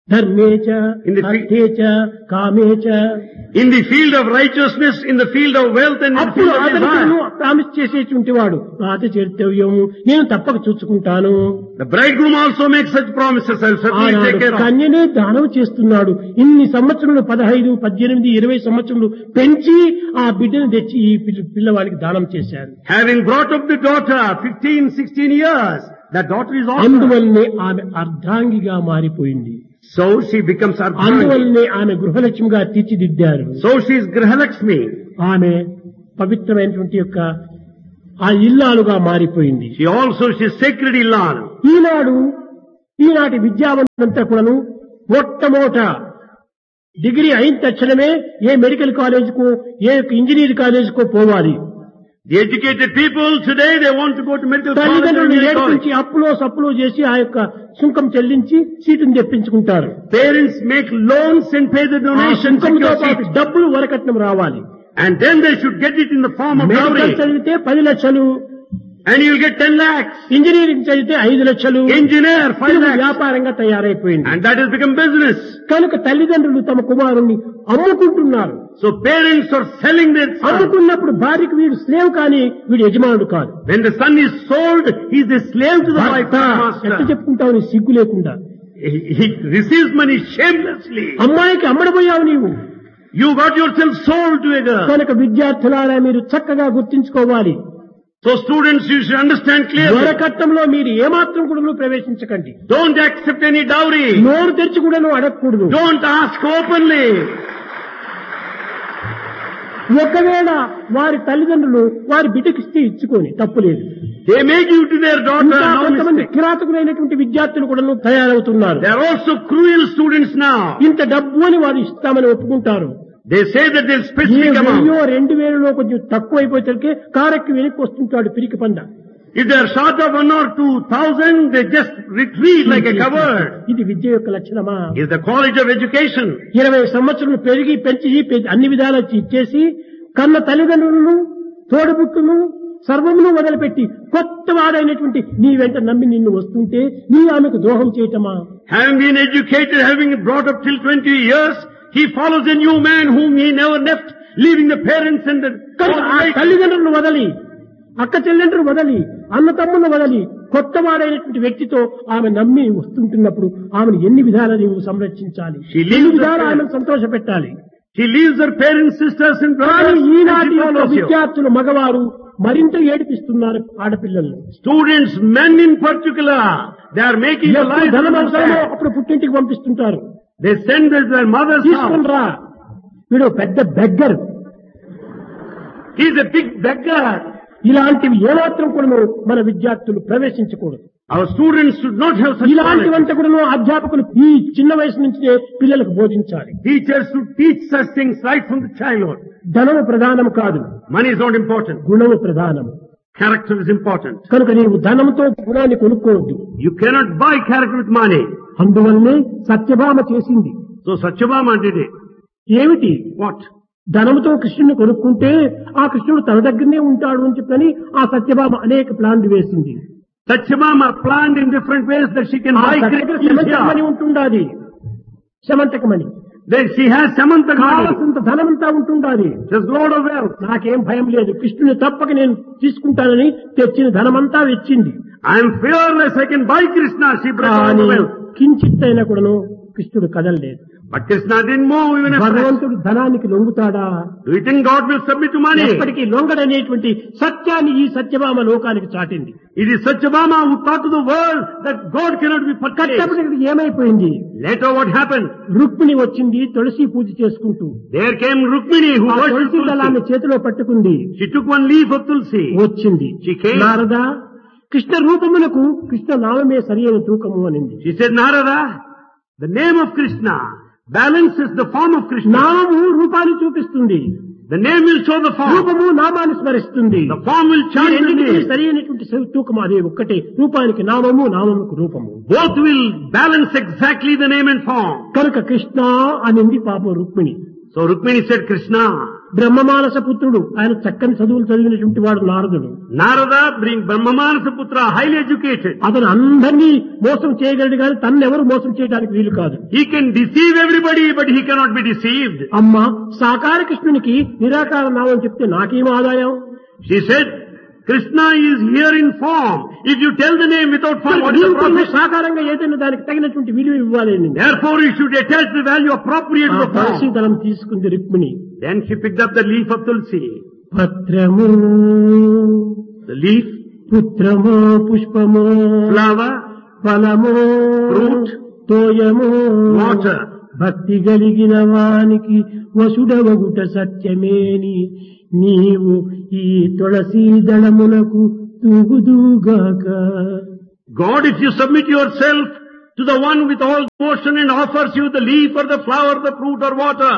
ధర్మేచ అర్థేచ కామేచ, in the field of righteousness, in the field of wealth, and in the అప్పుడు field of అతను desire. ప్రామిస్ చేసేటువంటి వాడు నాత చరితవ్యము, నేను తప్పక చూసుకుంటాను. The bridegroom also makes such promises. I'll certainly take ఆనాడు care of. కన్యనే దానం చేస్తున్నాడు. ఇన్ని సంవత్సరములు 15, 18, 20 సంవత్సరములు పెంచి ఆ బిడ్డను తెచ్చి ఈ పిల్లవాడికి దానం చేశారు. Having brought up the daughter 15, 16 years, that daughter is also. అందువల్లనే ఆమె అర్ధాంగిగా మారిపోయింది. So she becomes Ardhangi. అందువల్లనే ఆమె గృహలక్ష్మిగా తీర్చిదిద్దారు. So she is Grihalakshmi. ఆమె పవిత్రమైనటువంటి యొక్క ఆ ఇల్లాలుగా మారిపోయింది. She is sacred Illan. ఈనాటి విద్యావంతులంతా కూడాను మొట్టమొదట డిగ్రీ అయిన తక్షణమే ఏ మెడికల్ కాలేజీకో ఏ ఇంజనీర్ కాలేజీకో పోవాలి. The educated people today, they want to go to medical college. తల్లిదండ్రులు ఏడ్పించి అప్పులో సప్పులో చేసి ఆ యొక్క సుంకం చెల్లించి సీటును తెప్పించుకుంటారు. Parents make loans and pay the donations. డబ్బులు వరకట్నం రావాలి. And then they should get it in the form of medical dowry. చదివితే 10 లక్షలు, And you'll get 10 lakhs. Engineering చదివితే 5 లక్షలు. Engineer, 5 ఇది lakhs. వ్యాపారంగా తయారైపోయింది. And that has become business. కనుక తల్లిదండ్రులు తమ కుమారుణ్ణి అమ్ముకుంటున్నారు. So parents are selling their son. అమ్ముకున్నప్పుడు భార్యకు వీడు స్లేవ్ కానీ వీడు యజమానుడు కాదు. When the son is sold, he is a slave to the wife and ఎట్లా master. చెప్పుకుంటావు నీ సిగ్గు లేకుండా? He receives money shamelessly. అమ్మాయికి అమ్మడబోయావు నీవు. You got yourself sold to a girl. కనుక విద్యార్థులారా మీరు చక్కగా గుర్తించుకోవాలి. So students, you should understand clearly. వరకట్నంలో మీరు ఏమాత్రం కూడా ప్రవేశించకండి. Don't accept any dowry. నోరు తెరిచి కూడా అడగకూడదు. Don't ask openly. ఒకవేళ వారి తల్లిదండ్రులు వారి బిడ్డకిస్తే ఇచ్చుకొని తప్పులేదు. They may give to their daughter. No కొంతమంది mistake. కిరాతకులైనటువంటి విద్యార్థులు కూడా తయారవుతున్నారు. They are also cruel students now. ఇంత డబ్బు అని వారు ఇస్తామని ఒప్పుకుంటారు. They say that they'll specific amount. 2,000 కొంచెం తక్కువ అయిపోతే కారెక్కి వెనక్కి వస్తుంటాడు పిరికి పంద. If they are short of 1 or 2,000, they just retreat like a coward. ఇది విద్య యొక్క లక్షణమా? Is the quality of education. 20 సంవత్సరాలు పెంచి అన్ని విధాలు ఇచ్చేసి కన్న తల్లిదండ్రులను తోడుబుట్టును సర్వమును వదిలిపెట్టి కొత్త వాడైనటువంటి నీ వెంట నమ్మి నిన్ను వస్తుంటే నీ ఆమెకు ద్రోహం చేయటమా? Having been educated, having brought up till 20 years, he follows a new man whom he never left, leaving the parents and the తల్లిదండ్రులను వదలి అక్క చెల్లెండ్రులు వదలి అన్న తమ్ములను వదలి కొత్త వాడైనటువంటి వ్యక్తితో ఆమె నమ్మి వస్తుంటున్నప్పుడు ఆమెను ఎన్ని విధాలు నీవు సంరక్షించాలి, ఎన్ని విధాలు ఆమెను సంతోష పెట్టాలి. She leaves her parents, sisters and brothers. ఈనాటి విద్యార్థులు మగవారు మరింత ఏడిపిస్తున్నారు ఆడపిల్లలు. Students, men in particular, they are making the life ధనం అవసరమో అప్పుడు పుట్టింటికి పంపిస్తుంటారు. They send their mother's house. తీసుకునిరా, వీడు పెద్ద beggar, He is a big beggar. ఇలాంటివి ఏమాత్రం కూడా మన విద్యార్థులు ప్రవేశించకూడదు. Our students should not have such knowledge. ఇలాంటివంతా కూడా అధ్యాపకులు ఈ చిన్న వయసు నుంచే పిల్లలకు బోధించాలి. Teachers should teach such things right from the childhood. ధనము ప్రధానం కాదు, Money is not important. గుణము ప్రధానం. Character is important. కనుక నీవు ధనంతో గుణాన్ని కొనుక్కోవద్దు. You cannot buy character with money. అందువల్లనే సత్యభామ చేసింది. So Satyabhama did it. ఏమిటి? What? ధనముతో కృష్ణుని కొనుక్కుంటే ఆ కృష్ణుడు తన దగ్గరనే ఉంటాడు అని చెప్పని ఆ సత్యభామ అనేక ప్లాన్లు వేసింది. Satyabhama planned in different ways that she can buy Shamantakamani Krishna. ఉంటుండాది. Shamantakamani Then she has Samantha. కావలసినంత ధనమంతా ఉంటుండాది. She has load of wealth. నాకేం భయం లేదు, కృష్ణుని తప్పక నేను తీసుకుంటానని తెచ్చిన ధనమంతా వచ్చింది. I am fearless. I can buy Krishna. She brought all the కానీ wealth. కించిత్ అయినా కూడాను కృష్ణుడు కదలలేదు. But Krishna didn't move even a fraction. భగవంతుడు ధనానికి లొంగుతాడా? Do you think God will submit to money? ఎప్పటికీ లొంగడనేటువంటి సత్యాన్ని ఈ సత్యభామ లోకానికి చాటింది. It is Satyabhama who taught to the world that God cannot be purchased. కట్టప్పటికి ఏమైపోయింది? Later what happened? రుక్మిణి వచ్చింది తులసి పూజ చేసుకుంటూ. There came Rukmini who ఆ worshipped తులసి దళాన్ని Tulsi. చేతిలో పట్టుకుంది. She took one leaf of Tulsi. వచ్చింది. She came. నారద, కృష్ణ రూపమునకు కృష్ణ నామమే సరియైన తూకము అనింది. She said, Narada, the name of Krishna balances the form of Krishna. నామము రూపాన్ని చూపిస్తుంది, The name will show the form. రూపము నామాన్ని స్మరిస్తుంది. The form will ఈ change the రెండింటికి name. సరైనటువంటి తూకము అదే ఒక్కటే. రూపానికి నామము, నామముకు రూపము. Both will balance exactly the name and form. కనుక కృష్ణ అనింది పాపం Rukmini. So Rukmini said, Krishna. బ్రహ్మమానస పుత్రుడు, ఆయన చక్కని చదువులు చదివినటువంటి వాడు నారదుడు. Narada being Brahmamanasa Putra, highly educated. అతను అందరినీ మోసం చేయగలడు కానీ తన్ను ఎవరు మోసం చేయడానికి వీలు కాదు. He can deceive everybody, but he cannot be deceived. అమ్మ సాకార కృష్ణునికి నిరాకార నామం చెప్తే నాకేం ఆదాయం? She said, Krishna is here in form. If you tell the name without form, what is the profit? సాకారంగా ఏదైనా దానికి తగినటువంటి విలువ ఇవ్వాలి. Therefore, you should attach the value appropriate to the Tulasi form. దళం తీసుకుంది Rukmini. Then she picked up the leaf of Tulsi. పత్రము The leaf, పుత్రము పుష్పము flower, ఫలము fruit, తోయము water. భక్తి కలిగిన వానికి వసుడవగుట సత్యమేని నీవు ఈ Tulsi దళమునకు తూగుదుగాక. God, if you submit yourself to the one with all devotion and offers you the leaf or the flower, the fruit or water.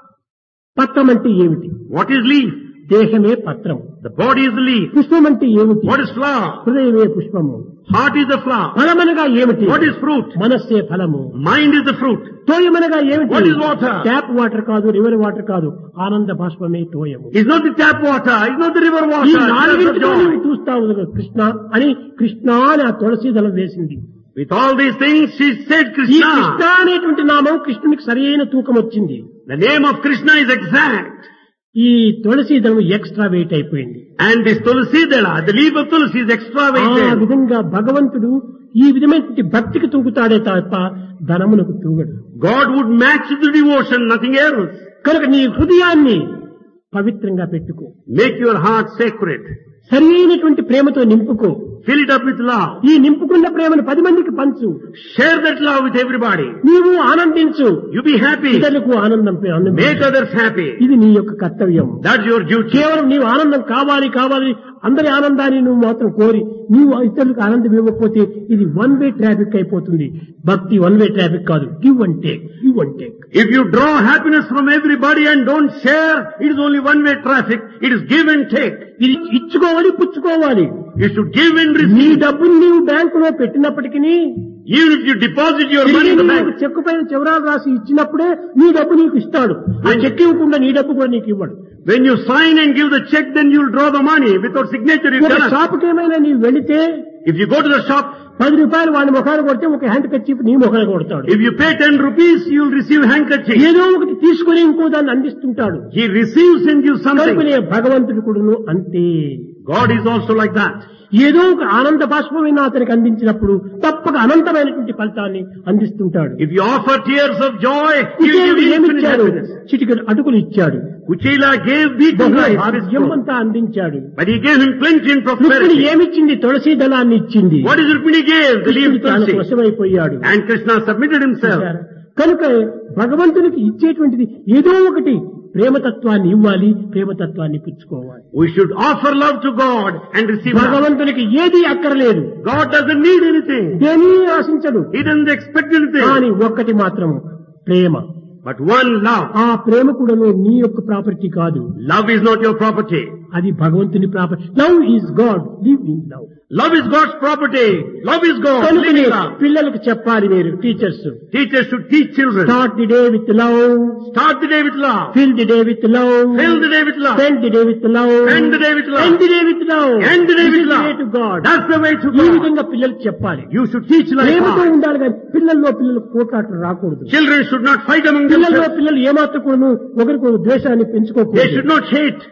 పత్రం అంటే ఏమిటి? What is leaf? దేహమే పత్రం. The body is the leaf. పుష్పం అంటే ఏమిటి? What is flower? హృదయమే పుష్పము. Heart is the flower. ఫలమనగా ఏమిటి? What is fruit? మనస్సే ఫలము. Mind is the fruit. తోయమనగా ఏమిటి? What is water? Tap water కాదు, రివర్ వాటర్ కాదు, ఆనంద బాష్పమే తోయము. It's not the tap water. It's not the river ఈ water. It's నాలుగింటితో not నీవు joy. చూస్తావు కదా కృష్ణ అని కృష్ణ అని ఆ తులసి దళం వేసింది. With all these things, she said ఈ కృష్ణ Krishna. అనేటువంటి నామం కృష్ణునికి సరైన తూకం వచ్చింది. The name of Krishna is exact. ఈ తులసి దళం ఎక్స్ట్రా వెయిట్ అయిపోయింది. And this Tulsi Dala, the leaf of Tulsi is extra ఆ weighted. విధంగా భగవంతుడు ఈ విధమైనటువంటి భక్తికి తూగుతాడే తప్ప ధనమునకు తూగడు. God would match the devotion, nothing else. కనుక నీ హృదయాన్ని పవిత్రంగా పెట్టుకో, Make your heart sacred. సరి అయినటువంటి ప్రేమతో నింపుకో. Fill it up with love. ఈ నింపుకున్న ప్రేమను 10 మందికి పంచు. Share that love with everybody. నీవు ఆనందించు, You be happy. ఇతరులకు ఆనందం Make others happy. ఇది నీ యొక్క కర్తవ్యం. That's your duty. కేవలం నీవు ఆనందం కావాలి కావాలి అందరి ఆనందాన్ని నువ్వు మాత్రం కోరి నీవు ఇతరులకు ఆనందం ఇవ్వకపోతే ఇది వన్ వే ట్రాఫిక్ అయిపోతుంది. భక్తి వన్ వే ట్రాఫిక్ కాదు, give and take, give and take. If you draw happiness from everybody and don't share, it is only one way traffic. It is give and take. ఇది ఇచ్చుకోవాలి పుచ్చుకోవాలి. You should give and నీ receive. డబ్బుని నీవు బ్యాంకులో పెట్టినప్పటికీ Even if you deposit your money in the bank. చెక్కు పైన చివరాలు రాసి ఇచ్చినప్పుడే నీ డబ్బు నీకు ఇస్తాడు. ఆ చెక్ ఇవ్వకుండా నీ డబ్బు కూడా నీకు ఇవ్వడు. When you sign and give the check, then you will draw the money. Without signature, you ఒక cannot. షాపుకి ఏమైనా నీవు వెళితే If you go to the shop, 10 రూపాయలు వాడి ముఖాన్ని కొడితే ఒక హ్యాండ్ కర్చీఫ్ నీ ముఖాన్ని కొడతాడు. if you pay 10 rupees, you will receive handkerchief. ఏదో ఒకటి తీసుకుని ఇంకో దాన్ని అందిస్తుంటాడు. He receives and gives something. కనుకనే భగవంతుడు కూడాను అంతే. God is also like that. ఏదో ఒక ఆనంద బాష్పమైన అతనికి అందించినప్పుడు తప్పక అనంతమైనటువంటి ఫలితాన్ని అందిస్తుంటాడు. If you offer tears of joy, he will కుచేలుడు give you infinite ఏమిచ్చాడు? happiness. చిటికెడు అటుకులు ఇచ్చాడు, Kuchela gave beaten బహుళ rice, భాగ్యం అంతా అందించాడు. but he gave him plenty and Rukmini prosperity. ఏమిచ్చింది? తులసి దళాన్ని ఇచ్చింది. What is Rukmini gave? The leaf కృష్ణుడు తాను Tulsi. వశమైపోయాడు. And Krishna submitted himself. కనుక భగవంతునికి ఇచ్చేటువంటిది ఏదో ఒకటి ప్రేమతత్వాన్ని ఇవ్వాలి, ప్రేమతత్వాన్ని పుచ్చుకోవాలి. We should offer love to God and receive love. భగవంతునికి ఏది అక్కర్లేదు, God doesn't need anything. దేని ఆశించడు. He doesn't expect anything. కానీ ఒక్కటి మాత్రము ప్రేమ. But one love. ఆ ప్రేమ కూడా నీ యొక్క ప్రాపర్టీ కాదు, Love is not your property. అది భగవంతుని property. Love is God, live in love. Love is God's property. Love is God. Live కనుకనే in love. పిల్లలకు చెప్పాలి మీరు teachers, Teachers should teach children. Start the day with love, Start the day with love. Fill the day with love, Fill the day with love. Spend the day with love, End the day with love. End the day with love, End the day with love. To God. That's the way to ఈ God. విధంగా పిల్లలకు చెప్పాలి. You should teach like ప్రేమతో that. ఉండాలి కానీ పిల్లలకు కోట్లాటలు రాకూడదు. Children should not fight among పిల్లల్లో themselves. పిల్లలు ఏమాత్రం కూడా ఒకరికొకరు ద్వేషాన్ని They పెంచుకోకూడదు. should not hate.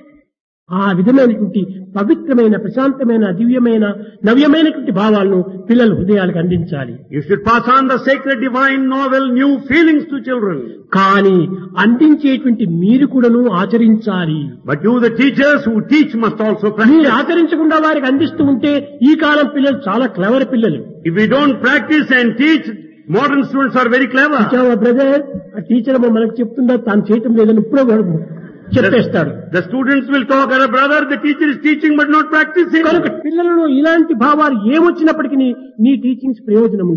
ఆ విధమైనటువంటి పవిత్రమైన ప్రశాంతమైన దివ్యమైన నవ్యమైనటువంటి భావాలను పిల్లల హృదయాలకు అందించాలి. You should pass on the sacred, divine, novel, new feelings to children. కానీ అందించేటువంటి మీరు కూడాను ఆచరించాలి. But you, the teachers who teach, must also మీరు practice. ఆచరించకుండా వారికి అందిస్తూ ఉంటే ఈ కాలం పిల్లలు చాలా క్లవర్ పిల్లలు. If we don't practice and teach, modern students are very clever. Brother ఆ టీచర్ మనకు చెప్తుందా తాను చేయటం లేదని ఇప్పుడే వాడు చెప్పేస్తాడు. The students will talk, brother, the teacher is teaching but not practicing. కనుక పిల్లలలో ఇలాంటి భావాలు ఏమొచ్చినప్పటికీ నీ టీచింగ్స్ ప్రయోజనం ఉండదు.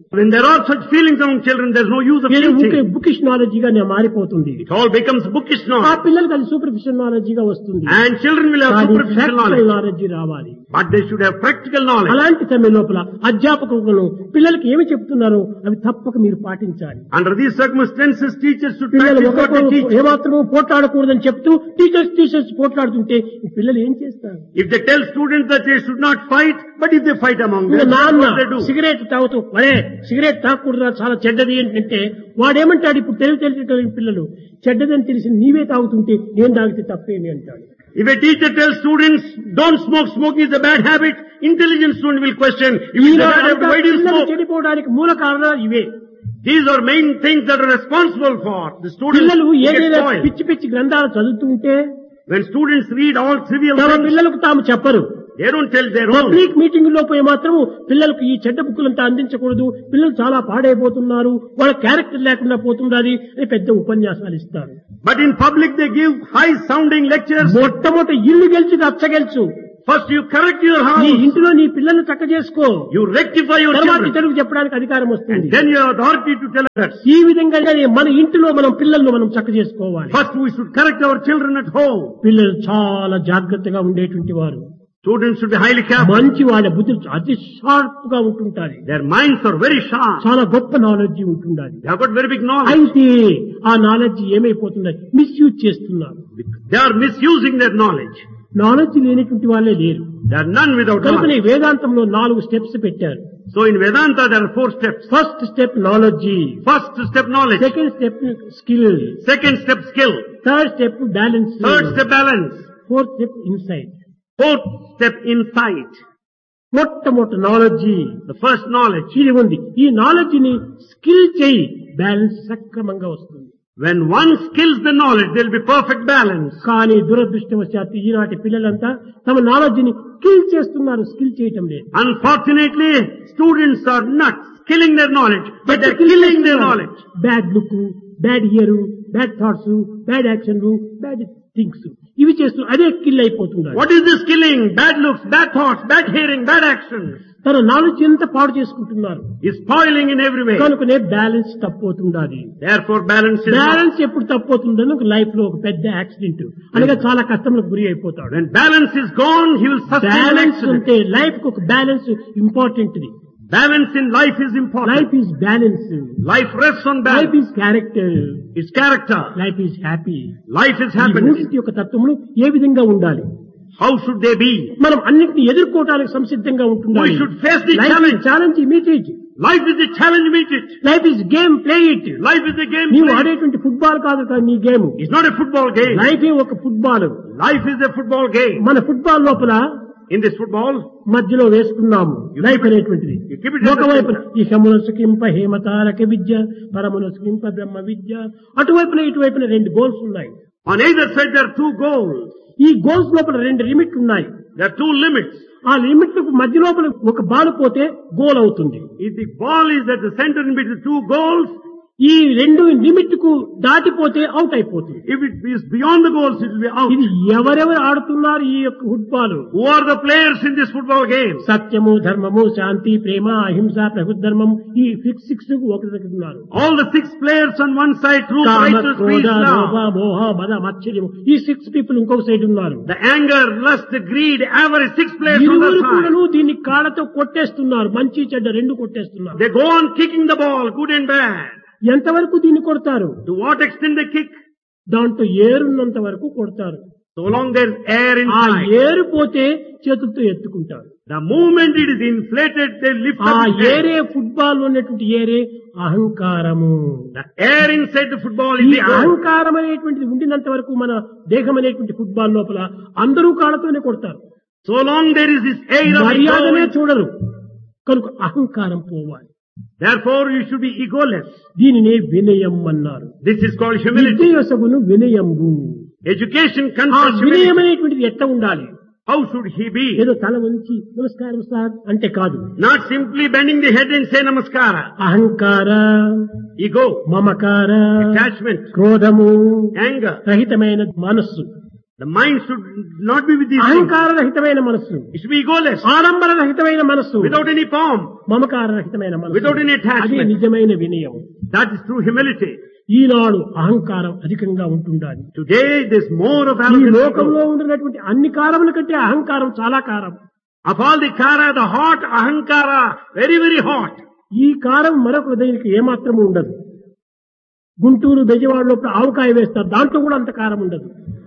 When there are such feelings among children, there's no use of teaching. Bookish నాలెడ్జిగా మారిపోతుంది. It all becomes bookish ఆ knowledge. పిల్లలకి అది సూపర్ఫిషియల్ నాలెడ్జిగా వస్తుంది. And children will have superficial knowledge. Knowledge రావాలి. But they should have practical knowledge. అలాంటి సమయం లోపల అధ్యాపకులు పిల్లలకి ఏమి చెప్తున్నారో అవి తప్పక మీరు పాటించాలి. Under these circumstances, teachers should పిల్లలు practice what they teach. ఏమాత్రము పోట్లాడకూడదని చెప్తూ టీచర్స్ పోట్లాడుతుంటే ఈ పిల్లలు ఏం చేస్తారు? If they tell students that they should not fight, but if they fight among them, నాన్న what they do? సిగరెట్ తాగుతూ మరే సిగరెట్ తాగకూడదు చాలా చెడ్డది ఏంటంటే వాడేమంటాడు? ఇప్పుడు తెలివితేటలేని పిల్లలు చెడ్డదని తెలిసి నీవే తాగుతుంటే నేను తాగితే తప్పేమి అంటాడు. If a teacher tells students, don't smoke, smoking is a bad habit, intelligent student will question, if it's a bad habit, why do you smoke? చెడిపోవడానికి మూల కారణాలు ఇవే. These are main things that are responsible for the students పిల్లలు who get ఏదైనా spoiled. పిచ్చి పిచ్చి గ్రంథాలు చదువుతుంటే When students read all trivial తమ things, పిల్లలకు తాము చెప్పరు. they don't tell their own. Public meeting లో పోయి మాత్రం పిల్లలకు ఈ చెడ్డ బుక్కులంతా అందించకూడదు, పిల్లలు చాలా పాడైపోతున్నారు, వాళ్ళ క్యారెక్టర్ లేకుండా పోతున్నది అని పెద్ద ఉపన్యాసాలు ఇస్తారు. But in public they give high sounding lectures. మొట్టమొదటి ఇల్లు గెలిచి రచ్చ గెలుచు. First you correct your నీ house, ఇంటిలో నీ పిల్లల్ని చక్క చేసుకో, you rectify your తర్వాత children, ఇతరులకు చెప్పడానికి అధికారం వస్తుంది. and then you have authority to tell others. ఈ విధంగానే మన ఇంటిలో మనం పిల్లలను మనం చక్క చేసుకోవాలి. First we should correct our children at home. పిల్లలు చాలా జాగ్రత్తగా ఉండేటువంటి వారు, Students should be highly careful. మంచి వాళ్ళ బుద్ధి అతి షార్ప్ గా ఉంటుంటారు, Their minds are very sharp. చాలా గొప్ప నాలెడ్జ్ ఉంటుండాలి. They have got very big knowledge. అయితే ఆ నాలెడ్జ్ ఏమైపోతుంది? మిస్యూజ్ చేస్తున్నారు. They are misusing their knowledge. Knowledge లేనటువంటి వాళ్ళే లేరు. There are none without కనుకనే knowledge. వేదాంతంలో 4 స్టెప్స్ పెట్టారు. So in Vedanta there are 4 steps. First step knowledge, First step knowledge. Second step skill, Second step skill. Third step balance, Third step balance. Fourth step insight. Fourth step insight. మొట్టమొదటి నాలెడ్జ్ The first knowledge. ఇది ఉంది. ఈ నాలెడ్జ్ ని స్కిల్ చేయి, బ్యాలెన్స్ సక్రమంగా వస్తుంది. When one skills the knowledge, there will be perfect balance. కానీ దురదృష్టవశాత్తు ఈనాటి పిల్లలంతా తమ నాలెడ్జ్ ని స్కిల్ చేస్తున్నారు, స్కిల్ చేయటం లేదు. Unfortunately, students are not skilling their knowledge, but they're killing their knowledge. Bad look, bad year, bad thoughts, bad action, bad things ఇవి చేస్తూ అదే స్కిల్ అయిపోతున్నారు. What is this killing? Bad looks, bad thoughts, bad hearing, bad actions. తన నాలెడ్జ్ ఎంత పాడు చేసుకుంటున్నారు. Is spoiling in every way. కనుకనే balance తప్పవుతుండాలి. Therefore balance is balance ఎప్పుడు తప్పవుతుందని ఒక లైఫ్ లో ఒక పెద్ద యాక్సిడెంట్ అనగా చాలా కష్టములకు గురి అయిపోతాడు. When balance is gone, he will sustain an balance accident. ఉంటే లైఫ్ కు ఒక balance important. Balance in life is important. Life is balance, Life rests on life balance. Is character, It's character. Life is happy. Life is ఈ happiness. మూడింటి యొక్క తత్వములు ఏ విధంగా ఉండాలి? How should they be? మనం అన్నింటినీ ఎదుర్కోవడానికి సంసిద్ధంగా ఉంటున్నాం. We should face the challenge meet it. Life is a challenge, meet it. Life is game, play it. Life is a game. నీవు played. ఆడేటువంటి ఫుట్బాల్ కాదు కానీ నీ game. It's not a football game. Life ఒక football. Life is a football game. మన ఫుట్బాల్ లోపల In this football, మధ్యలో వేసుకున్నాము లైఫ్ అనేటువంటిది. you keep it in ఒకవైపున the ఇహమున సుఖింప హేమతారక Vidya, పరమున సుఖింప Brahma Vidya. అటువైపున ఇటువైపున 2 goals ఉన్నాయి. on either side there are 2 goals. ఈ గోల్స్ లోపల 2 లిమిట్లు ఉన్నాయి. There are 2 limits. ఆ లిమిట్లకు మధ్య లోపల ఒక బాల్ పోతే గోల్ అవుతుంది. If the ball is at the center in between 2 goals, ఈ 2 లిమిట్ కు దాటిపోతే అవుట్ అయిపోతుంది. if it is beyond the goals, it will be out. ఇది ఎవరెవరు ఆడుతున్నారు ఈ యొక్క football? Who are the players in this football game? సత్యము, ధర్మము, శాంతి, ప్రేమ, అహింస, ప్రభుధర్మం ఈ 6 ఒకరి దగ్గర ఉన్నారు. All the 6 players on one side, truth, comma, righteousness, క్రోధ, peace, లోభ, love. మోహ, మద, మత్సర్యము ఈ 6 పీపుల్ ఇంకొక సైడ్ ఉన్నారు. The anger, lust, the greed, avarice, 6 players on ఇరువురు the side. కూడాను దీన్ని కాళ్ళతో కొట్టేస్తున్నారు. మంచి చెడ్డ 2 కొట్టేస్తున్నారు. They go on kicking the ball, good and bad. ఎంతవరకు దీన్ని కొడతారు? To what extent they kick? దాంట్లో ఏరున్నంత వరకు కొడతారు. So long there is air ఆ inside. ఏరు పోతే చేతులతో ఎత్తుకుంటారు. The moment it is inflated, they lift ఆ up his head. ఏరే ఫుట్బాల్ ఉన్నటువంటి ఏరే అహంకారము. The air inside the football ఈ is the earth. అహంకారం అనేటువంటిది ఉండినంత వరకు మన దేహం అనేటువంటి ఫుట్బాల్ లోపల అందరూ కాళ్ళతోనే కొడతారు. So long there is this air of మర్యాదనే ego. చూడరు. కనుక అహంకారం పోవాలి. Therefore you should be egoless. దీనినే వినయం అన్నారు. This is called humility. విద్యయొసగును వినయంబు. Education ఆ confers వినయం humility. అనేటువంటిది ఎట్లా ఉండాలి? How should he be? ఏదో తల వంచి నమస్కారం సార్ అంటే కాదు. Not simply bending the head and say namaskara. అహంకార, Ego, మమకార, attachment, క్రోధము anger, రహితమైన మనస్సు The mind should not be with these things. అహంకార రహితమైన మనస్సు, It should be egoless, ఆడంబర రహితమైన మనస్సు, without any pomp, మమకార రహితమైన మనస్సు, without any అదే attachment. నిజమైన వినయం. That is true humility. ఈనాడు అహంకారం అధికంగా ఉంటుండాలి. Today there's more of ఈ arrogance. లోకంలో ఉంటున్నటువంటి అన్ని కారముల కంటే అహంకారం చాలా కారం. Of all the kara, the hot ahankara, very, very hot. ఈ కారం మరొక దీనికి ఏమాత్రము ఉండదు. గుంటూరు బెజవాడ లోపల ఆవకాయ వేస్తారు, దాంట్లో కూడా అంత కారం ఉండదు.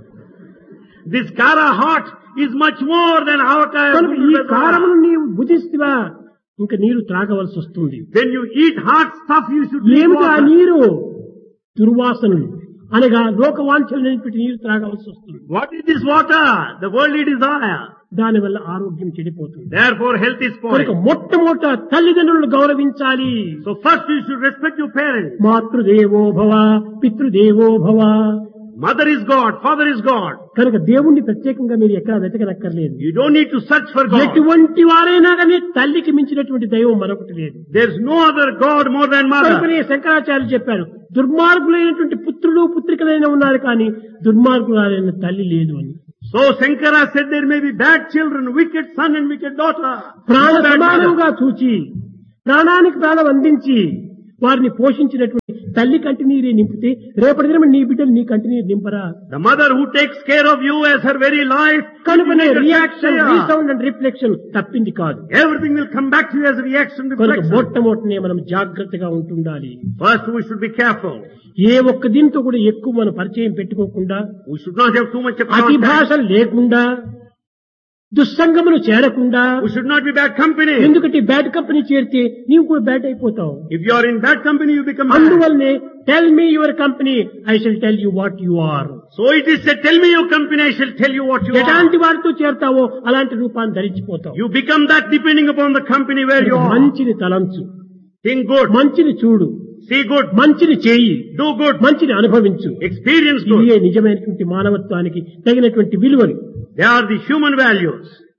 This kara hot is much more than avakaya. కనుక ఈ కారమును నీవు భుజిస్తువా ఇంకా నీరు త్రాగవలసి వస్తుంది. When you eat hot stuff, you should drink ఏమిటి ఆ water. నీరు? దుర్వాసనలు అనగా లోకవాంఛలు నీరు త్రాగవలసి వస్తుంది. What is this water? The worldly desire. దానివల్ల ఆరోగ్యం చెడిపోతుంది. Therefore health is కనుక spoiled. మొట్టమొదట తల్లిదండ్రులను గౌరవించాలి. So first you should respect your parents. మాతృదేవో భవ, పితృదేవో భవ. Mother is God, father is God. కనుక దేవుణ్ణి ప్రత్యేకంగా మీరు ఎక్కడ వెతకనక్కర్లేదు. You don't need to search for God. ఎటువంటి వారైనా కానీ తల్లికి మించినటువంటి దైవం మరొకటి లేదు. There's no other God more than mother. కనుకనే శంకరాచార్యులు చెప్పారు, దుర్మార్గులైనటువంటి పుత్రులు పుత్రికలైన ఉన్నారు కానీ దుర్మార్గులైన తల్లి లేదు అని. So Shankara said there may be bad children, wicked son and wicked daughter. ప్రాణ No bad mother. సమానంగా చూచి ప్రాణానికి ప్రాణం అందించి వారిని పోషించినటువంటి తల్లి కంటి నీరే నింపితే రేపటి దినం నీ బిడ్డలు నీ కంటి నీరు నింపరా? The mother who takes care of you as her very life. కనుకనే will be reaction, affected. Resound and reflection తప్పింది కాదు. Everything will come back to you as a reaction, కనుక reflection. మొట్టమొదటినే మనం జాగ్రత్తగా ఉంటుండాలి. First we should be careful. ఏ ఒక్క దీంతో కూడా ఎక్కువ మనం పరిచయం పెట్టుకోకుండా, We should not have too much of అతి contact. భాష లేకుండా, దుస్సంగములు చేరకుండా. We should not be bad company. ఎందుకంటే బ్యాడ్ కంపెనీ చేరితే నీవు కూడా బ్యాడ్ అయిపోతావు. If you are in bad company, you become bad. అందువల్లనే tell me your company, I shall tell you what you are. So it is said, tell me your company, I shall tell you what you are. ఎలాంటి వారితో చేరతావో అలాంటి రూపాన్ని ధరించిపోతావు. You become that depending upon the company where you are. మంచిని తలంచు, Think good, మంచిని చూడు, see good, మంచిని చేయి, do good, మంచిని అనుభవించు. experience ఇవే good. నిజమైనటువంటి మానవత్వానికి తగినటువంటి విలువలు. They are the human values.